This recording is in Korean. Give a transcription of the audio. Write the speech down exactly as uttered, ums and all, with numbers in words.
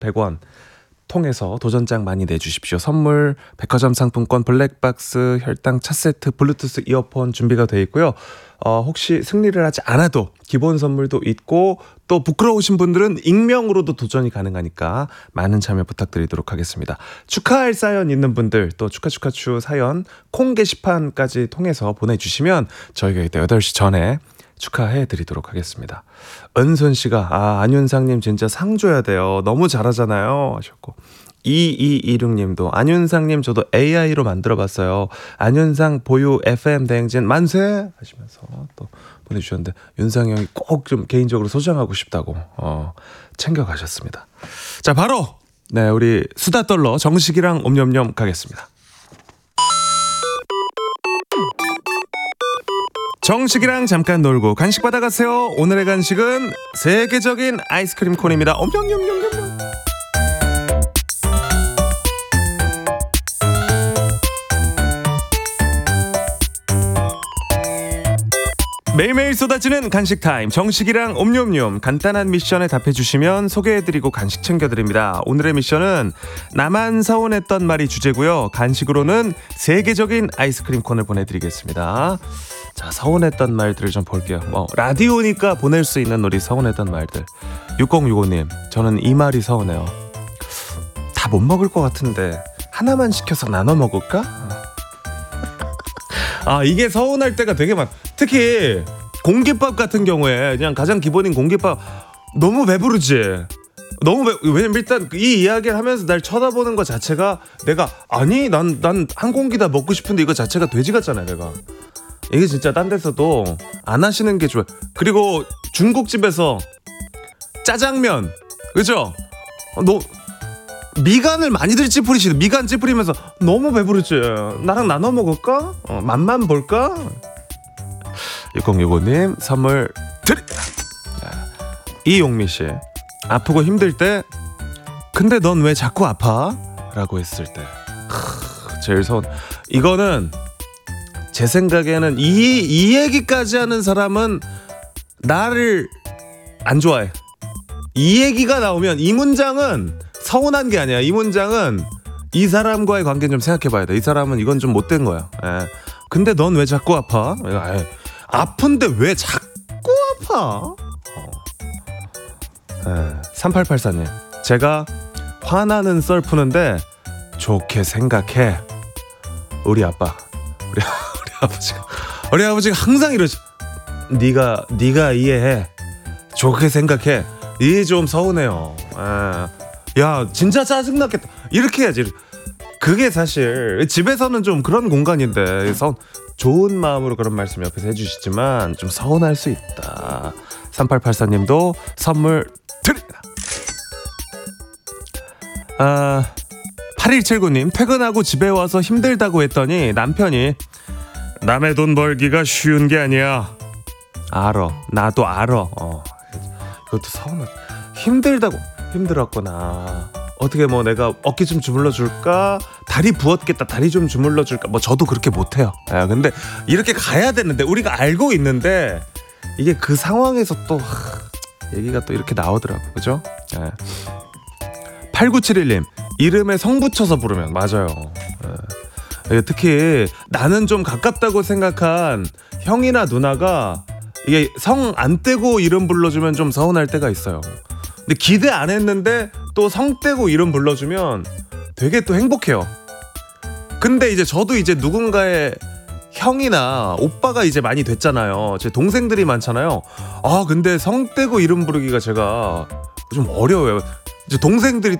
백 원 통해서 도전장 많이 내주십시오. 선물 백화점 상품권, 블랙박스, 혈당 차 세트, 블루투스 이어폰 준비가 되어 있고요. 어, 혹시 승리를 하지 않아도 기본 선물도 있고 또 부끄러우신 분들은 익명으로도 도전이 가능하니까 많은 참여 부탁드리도록 하겠습니다. 축하할 사연 있는 분들 또 축하 축하 추 사연 콩 게시판까지 통해서 보내주시면 저희가 이때 여덟 시 전에 축하해드리도록 하겠습니다. 은순씨가 아 안윤상님 진짜 상 줘야 돼요. 너무 잘하잖아요 하셨고, 이이이육님도 안윤상님 저도 에이아이로 만들어봤어요. 안윤상 보유 에프엠 대행진 만세 하시면서 또 보내주셨는데 윤상이 형이 꼭 좀 개인적으로 소장하고 싶다고 어, 챙겨가셨습니다. 자 바로 네 우리 수다 떨러 정식이랑 옴념념 가겠습니다. 정식이랑 잠깐 놀고 간식 받아가세요. 오늘의 간식은 세계적인 아이스크림 콘입니다. 옴뇸뇸뇸뇸. 매일매일 쏟아지는 간식 타임 정식이랑 옴뇸뇸. 간단한 미션에 답해주시면 소개해드리고 간식 챙겨드립니다. 오늘의 미션은 나만 서운했던 말이 주제고요. 간식으로는 세계적인 아이스크림 콘을 보내드리겠습니다. 자 서운했던 말들을 좀 볼게요. 뭐 라디오니까 보낼 수 있는 우리 서운했던 말들. 육공육오님 저는 이 말이 서운해요. 다 못 먹을 것 같은데 하나만 시켜서 나눠 먹을까? 아 이게 서운할 때가 되게 많. 특히 공깃밥 같은 경우에 그냥 가장 기본인 공깃밥 너무 배부르지. 너무 배, 왜냐면 일단 이 이야기를 하면서 날 쳐다보는 것 자체가 내가 아니 난 난 한 공기 다 먹고 싶은데 이거 자체가 돼지 같잖아요. 내가 이게 진짜 딴 데서도 안 하시는 게 좋아요. 그리고 중국집에서 짜장면 그죠? 너 미간을 많이들 찌푸리시는 미간 찌푸리면서 너무 배부르지. 나랑 나눠 먹을까? 어, 맛만 볼까? 육공육오님 선물 드립니다. 이용미씨 아프고 힘들 때 근데 넌 왜 자꾸 아파? 라고 했을 때 크, 제일 서운. 이거는 제 생각에는 이, 이 얘기까지 하는 사람은 나를 안 좋아해. 이 얘기가 나오면 이 문장은 서운한 게 아니야. 이 문장은 이 사람과의 관계는 좀 생각해봐야 돼. 이 사람은 이건 좀 못된 거야. 에. 근데 넌 왜 자꾸 아파? 에이, 아픈데 왜 자꾸 아파? 어. 에, 삼팔팔사님 제가 화나는 썰 푸는데 좋게 생각해. 우리 아빠 우리, 우리 아버지가 우리 아버지가 항상 이러지. 네가 네가 이해해. 좋게 생각해. 이게 좀 서운해요. 에. 야 진짜 짜증났겠다 이렇게 해야지. 그게 사실 집에서는 좀 그런 공간인데 서, 좋은 마음으로 그런 말씀 옆에서 해주시지만 좀 서운할 수 있다. 삼팔팔사님도 선물 드립니다. 아, 팔일칠구님 퇴근하고 집에 와서 힘들다고 했더니 남편이 남의 돈 벌기가 쉬운 게 아니야. 알아 나도 알아. 어, 이것도 서운하. 힘들다고 힘들었구나. 어떻게 뭐 내가 어깨 좀 주물러 줄까? 다리 부었겠다. 다리 좀 주물러 줄까? 뭐 저도 그렇게 못해요. 아, 근데 이렇게 가야 되는데 우리가 알고 있는데 이게 그 상황에서 또 하, 얘기가 또 이렇게 나오더라고. 그죠? 아. 팔구칠일님 이름에 성 붙여서 부르면 맞아요. 아. 특히 나는 좀 가깝다고 생각한 형이나 누나가 이게 성 안 떼고 이름 불러주면 좀 서운할 때가 있어요. 근데 기대 안 했는데 또 성 떼고 이름 불러주면 되게 또 행복해요. 근데 이제 저도 이제 누군가의 형이나 오빠가 이제 많이 됐잖아요. 제 동생들이 많잖아요. 아 근데 성 떼고 이름 부르기가 제가 좀 어려워요. 이제 동생들이